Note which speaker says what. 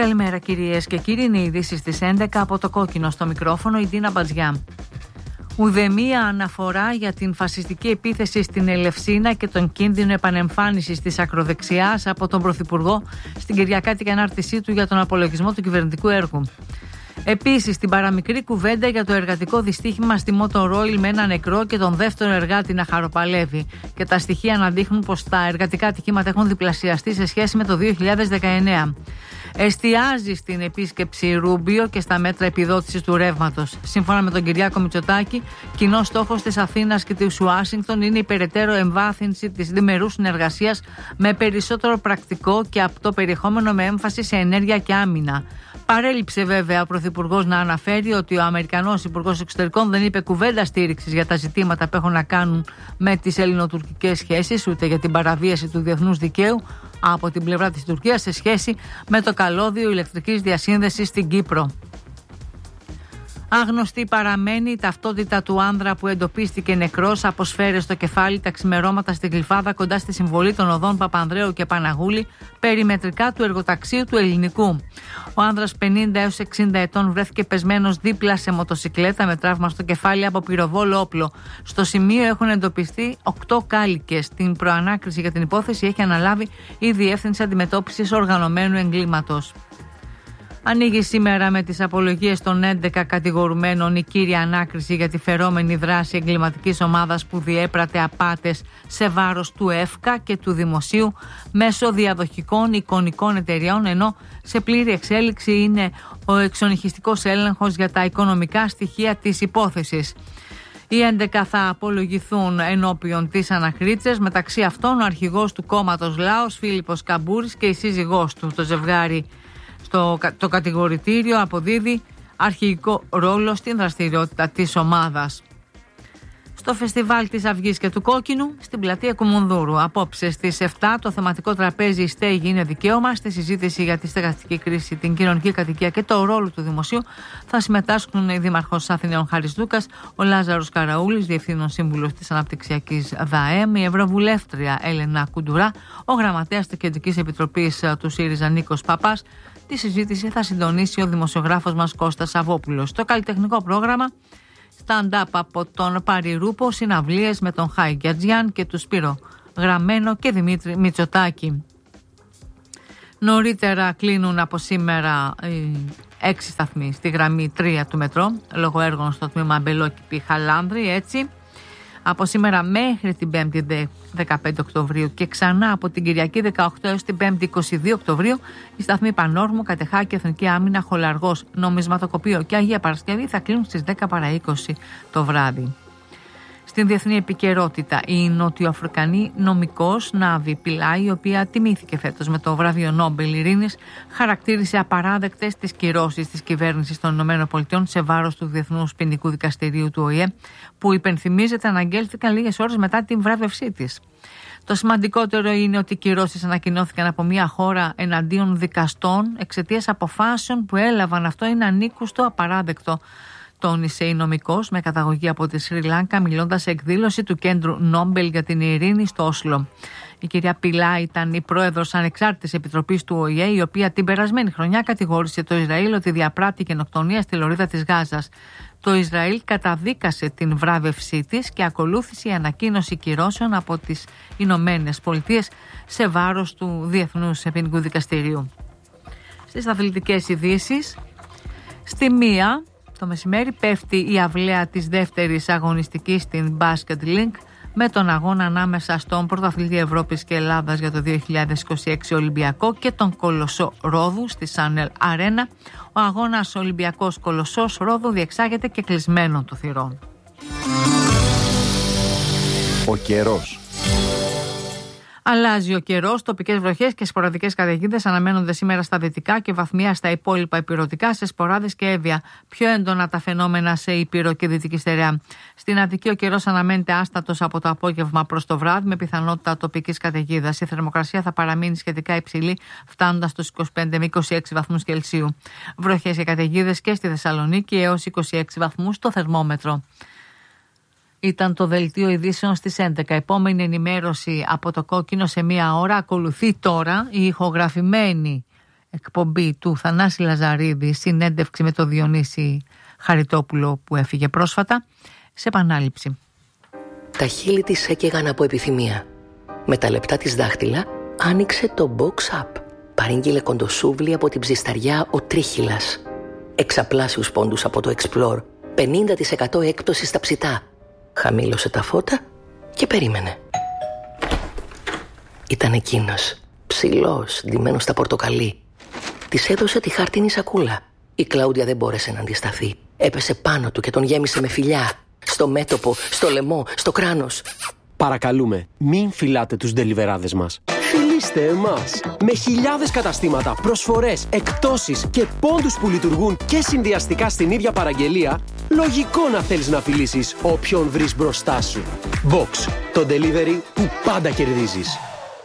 Speaker 1: Καλημέρα κυρίες και κύριοι, είναι οι ειδήσεις της 11 από το Κόκκινο, στο μικρόφωνο η Ντίνα Μπατζιά. Ουδέμια αναφορά για την φασιστική επίθεση στην Ελευσίνα και τον κίνδυνο επανεμφάνισης της ακροδεξιάς από τον Πρωθυπουργό στην κυριακάτικη ανάρτησή του για τον απολογισμό του κυβερνητικού έργου. Επίσης, την παραμικρή κουβέντα για το εργατικό δυστύχημα στη Motor Oil με ένα νεκρό και τον δεύτερο εργάτη να χαροπαλεύει. Και τα στοιχεία να δείχνουν πως τα εργατικά ατυχήματα έχουν διπλασιαστεί σε σχέση με το 2019. Εστιάζει στην επίσκεψη Ρούμπιο και στα μέτρα επιδότησης του ρεύματος. Σύμφωνα με τον Κυριάκο Μητσοτάκη, κοινός στόχος της Αθήνας και της Ουάσιγκτον είναι η περαιτέρω εμβάθυνση της διμερούς συνεργασίας με περισσότερο πρακτικό και απτό περιεχόμενο, με έμφαση σε ενέργεια και άμυνα. Παρέλειψε βέβαια ο Πρωθυπουργός να αναφέρει ότι ο Αμερικανός Υπουργός Εξωτερικών δεν είπε κουβέντα στήριξης για τα ζητήματα που έχουν να κάνουν με τις ελληνοτουρκικές σχέσεις, ούτε για την παραβίαση του διεθνούς δικαίου από την πλευρά της Τουρκίας σε σχέση με το καλώδιο ηλεκτρικής διασύνδεσης στην Κύπρο. Άγνωστη παραμένει η ταυτότητα του άνδρα που εντοπίστηκε νεκρός από σφαίρες στο κεφάλι τα ξημερώματα στη Γλυφάδα, κοντά στη συμβολή των οδών Παπανδρέου και Παναγούλη, περιμετρικά του εργοταξίου του Ελληνικού. Ο άνδρας 50 έως 60 ετών βρέθηκε πεσμένος δίπλα σε μοτοσικλέτα με τραύμα στο κεφάλι από πυροβόλο όπλο. Στο σημείο έχουν εντοπιστεί 8 κάλικες. Την προανάκριση για την υπόθεση έχει αναλάβει η Διεύθυνση Αντιμετώπισης Οργανωμένου Εγκλήματος. Ανοίγει σήμερα με τις απολογίες των 11 κατηγορουμένων η κύρια ανάκριση για τη φερόμενη δράση εγκληματικής ομάδας που διέπρατε απάτες σε βάρος του ΕΦΚΑ και του Δημοσίου μέσω διαδοχικών εικονικών εταιριών, ενώ σε πλήρη εξέλιξη είναι ο εξονυχιστικός έλεγχος για τα οικονομικά στοιχεία της υπόθεσης. Οι 11 θα απολογηθούν ενώπιον της ανακρίτησης, μεταξύ αυτών ο αρχηγός του κόμματος Λάος, Φίλιππος Καμπούρης, και η σύζυγός του. Το ζευγάρι το κατηγορητήριο αποδίδει αρχηγικό ρόλο στην δραστηριότητα της ομάδας. Στο φεστιβάλ της Αυγής και του Κόκκινου στην πλατεία Κουμουνδούρου, απόψε στις 7, το θεματικό τραπέζι «Η στέγη είναι δικαίωμα». Στη συζήτηση για τη στεγαστική κρίση, την κοινωνική κατοικία και το ρόλο του δημοσίου θα συμμετάσχουν η Δήμαρχος Αθηναίων Χάρης Δούκας, ο Λάζαρος Καραούλης, Διευθύνων Σύμβουλος της Αναπτυξιακής ΔΑΕΜ, η Ευρωβουλεύτρια Έλενα Κουντουρά, ο Γραμματέας της Κεντρικής Επιτροπής του ΣΥΡΙΖΑ Νίκος Παπάς. Τη συζήτηση θα συντονίσει ο δημοσιογράφος μας Κώστας Σαββόπουλος. Στο καλλιτεχνικό πρόγραμμα, stand-up από τον Πάρη Ρούπο, συναυλίες με τον Χάι Γκιατζιάν και του Σπύρο Γραμμένο και Δημήτρη Μητσοτάκη. Νωρίτερα κλείνουν από σήμερα 6 σταθμοί στη γραμμή 3 του μετρό, λόγω έργων στο τμήμα Μπελόκηπη Χαλάνδρη, έτσι. Από σήμερα μέχρι την 5η 15 Οκτωβρίου και ξανά από την Κυριακή 18 έως την 5η 22 Οκτωβρίου, η σταθμή Πανόρμου, Κατεχάκη, Εθνική Άμυνα, Χολαργός, Νομισματοκοπείο και Αγία Παρασκευή θα κλείνουν στις 10 παρά 20 το βράδυ. Στην διεθνή επικαιρότητα, η νοτιοαφρικανή νομικός Νάβη Πιλάη, η οποία τιμήθηκε φέτος με το βραβείο Νόμπελ Ειρήνης, χαρακτήρισε απαράδεκτες τις κυρώσεις της κυβέρνησης των ΗΠΑ σε βάρος του Διεθνούς Ποινικού Δικαστηρίου του ΟΗΕ, που υπενθυμίζεται αναγγέλθηκαν λίγες ώρες μετά την βράβευσή της. Το σημαντικότερο είναι ότι οι κυρώσεις ανακοινώθηκαν από μια χώρα εναντίον δικαστών εξαιτίας αποφάσεων που έλαβαν. Αυτό είναι ανήκουστο, απαράδεκτο, τόνισε η νομικός με καταγωγή από τη Σρι Λάνκα, μιλώντας σε εκδήλωση του Κέντρου Νόμπελ για την Ειρήνη στο Όσλο. Η κυρία Πιλά ήταν η πρόεδρος ανεξάρτητης επιτροπής του ΟΗΕ, η οποία την περασμένη χρονιά κατηγόρησε το Ισραήλ ότι διαπράττει γενοκτονία στη λωρίδα της Γάζας. Το Ισραήλ καταδίκασε την βράβευσή της και ακολούθησε η ανακοίνωση κυρώσεων από τις Ηνωμένες Πολιτείες σε βάρος του Διεθνούς Ποινικού Δικαστηρίου. Στις αθλητικές ειδήσεις, στη μία το μεσημέρι πέφτει η αυλαία της δεύτερης αγωνιστικής στην Basket Link με τον αγώνα ανάμεσα στον πρωταθλητή Ευρώπης και Ελλάδας για το 2026 Ολυμπιακό και τον Κολοσσό Ρόδου στη Σάνελ Αρένα. Ο αγώνας Ολυμπιακός Κολοσσός Ρόδου διεξάγεται και κλεισμένων των θυρών.
Speaker 2: Ο καιρός.
Speaker 1: Αλλάζει ο καιρός, τοπικές βροχές και σποραδικές καταιγίδες αναμένονται σήμερα στα δυτικά και βαθμία στα υπόλοιπα ηπειρωτικά, σε σποράδες και έβια. Πιο έντονα τα φαινόμενα σε Ήπειρο και Δυτική Στερεά. Στην Αττική ο καιρός αναμένεται άστατος από το απόγευμα προς το βράδυ, με πιθανότητα τοπικής καταιγίδας. Η θερμοκρασία θα παραμείνει σχετικά υψηλή, φτάνοντας στους 25 με 26 βαθμούς Κελσίου. Βροχές και καταιγίδες και στη Θεσσαλονίκη έως 26 βαθμούς το θερμόμετρο. Ήταν το δελτίο ειδήσεων στις 11. Επόμενη ενημέρωση από το Κόκκινο σε μία ώρα. Ακολουθεί τώρα η ηχογραφημένη εκπομπή του Θανάση Λαζαρίδη, συνέντευξη με τον Διονύση Χαριτόπουλο που έφυγε πρόσφατα, σε επανάληψη.
Speaker 3: Τα χείλη της έκαιγαν από επιθυμία. Με τα λεπτά της δάχτυλα άνοιξε το box up. Παρήγγειλε κοντοσούβλι από την ψισταριά ο Τρίχυλας. Εξαπλάσιους πόντους από το Explore. 50% έκπτωση στα ψητά. Χαμήλωσε τα φώτα και περίμενε. Ήταν εκείνος, ψηλός, ντυμένος στα πορτοκαλί. Της έδωσε τη χάρτινη σακούλα. Η Κλάουντια δεν μπόρεσε να αντισταθεί. Έπεσε πάνω του και τον γέμισε με φιλιά. Στο μέτωπο, στο λαιμό, στο κράνος.
Speaker 4: Παρακαλούμε, μην φυλάτε τους ντελιβεράδες μας. Φιλήστε εμάς. Με χιλιάδες καταστήματα, προσφορές, εκπτώσεις και πόντους που λειτουργούν και συνδυαστικά στην ίδια παραγγελία, λογικό να θέλεις να φιλήσεις όποιον βρεις μπροστά σου. Box, το delivery που πάντα κερδίζεις.